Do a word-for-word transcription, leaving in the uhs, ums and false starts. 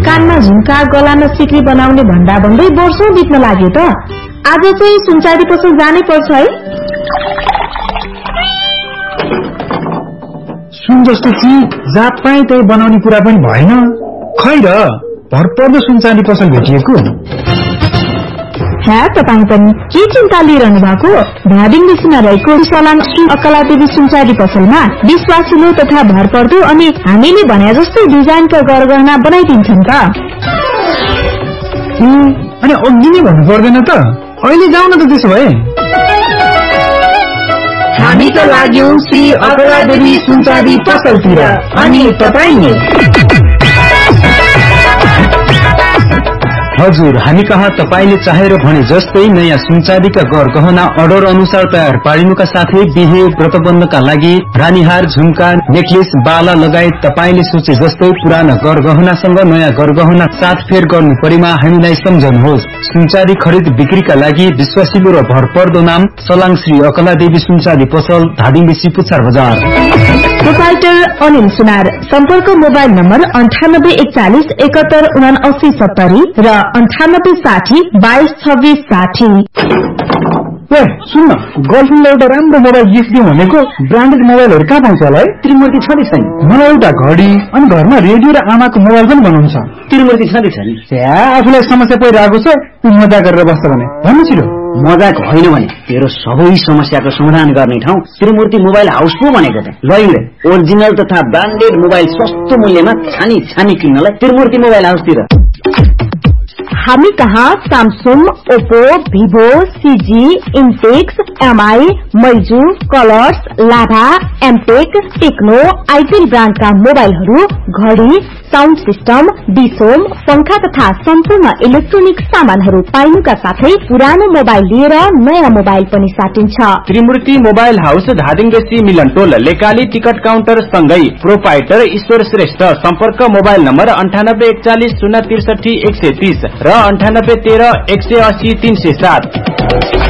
कानमा झुम्का गलामा सिक्री बनाउने भन्दा भन्दै वर्षौं बित्न लाग्यो त। आज चाहिँ सुनचाँदी पसल जानै पर्छ है। सुन जस्तो चिज जात पाए त्यही बनाउने कुरा पनि भएन। खै र भरपर्दो सुनचाँदी पसल भेटिएको। है तपाईँ पनि के चिन्ता लिइरहनु भएको? धादिङ बेसीमा रहेको सलाङ श्री अकलादेवी सुनचाँदी पसलमा विश्वासिलो तथा भरपर्दो अनि हामीले भने जस्तै डिजाइनका गरगहना बनाइदिन्छन् त। अनि अघि नै भन्नु पर्दैन त? अहिले जाउँ न त त्यसो भए। हामी त लाग्यौं श्री अकलादेवी सुनचाँदी पसलतिर, अनि तपाईँ नि? हजुर, हामी कहाँ तपाईले चाहेर भने जस्तै नयाँ सुनचाँदीका गरगहना अर्डर अनुसार तयार पारिनुका साथै बिहे व्रतबन्धका लागि रानीहार, झुम्का, नेकलेस, बाला लगायत तपाईले सोचे जस्तै पुराना गरगहनासँग नयाँ गरगहना साथ फेर गर्नु परेमा हामीलाई सम्झनुहोस्। सुनचाँदी खरिद बिक्रीका लागि विश्वासिलो र भरपर्दो नाम सलाङ श्री अकलादेवी सुनचाँदी पसल, धादिङ बेसी, पुच्छार बजार। प्रोपाइटर अनिल सुनार। सम्पर्क मोबाइल नम्बर अन्ठानब्बे एकचालिस एकात्तर उनासी सत्तरी र अन्ठानब्बे साठी बाइस छब्बीस साठी। ए सुन्न, गर्लफ्रेन्डलाई एउटा राम्रो मोबाइल गिफ्ट दिउँ भनेको। ब्रान्डेड मोबाइलहरू कहाँ पाउँछ होला है? त्रिमूर्ति छँदै छ नि। मलाई एउटा घडी अनि घरमा रेडियो र आमाको मोबाइल पनि बनाउनु छ। त्रिमूर्ति छँदै छ नि। आफूलाई समस्या परिरहेको छ, तू मजा गरेर बस्छ भने भन्नु छिटो। मजाक होइन भने तेरो सबै समस्याको समाधान गर्ने ठाउँ त्रिमूर्ति मोबाइल हाउस पो भनेको त। लैले ओरिजिनल तथा ब्रान्डेड मोबाइल सस्तो मूल्यमा छानी छानी किन्नलाई त्रिमूर्ति मोबाइल हाउसतिर। हामी कहाँ Samsung, Oppo, Vivo, CG, इन्टेक्स, MI, मैजू, colours, लाभा, एमटेक, टेक्नो, आइटेल ब्रान्डका मोबाइलहरू, घडी, साउन्ड सिस्टम, डिसोम, पंखा तथा सम्पूर्ण इलेक्ट्रोनिक सामानहरू पाइनुका साथै पुरानो मोबाइल लिएर नयाँ मोबाइल पनि साटिन्छ। त्रिमूर्ति मोबाइल हाउस, धादिङ बेसी, मिलनटोल, लेकाली टिकट काउन्टर सँगै प्रोपाइटर ईश्वर श्रेष्ठ। सम्पर्क मोबाइल नम्बर अन्ठानब्बे एकचालिस शून्य त्रिसठी एक सय तीस र अन्ठानब्बे तेह्र एक सय अस्सी तीन सय सात।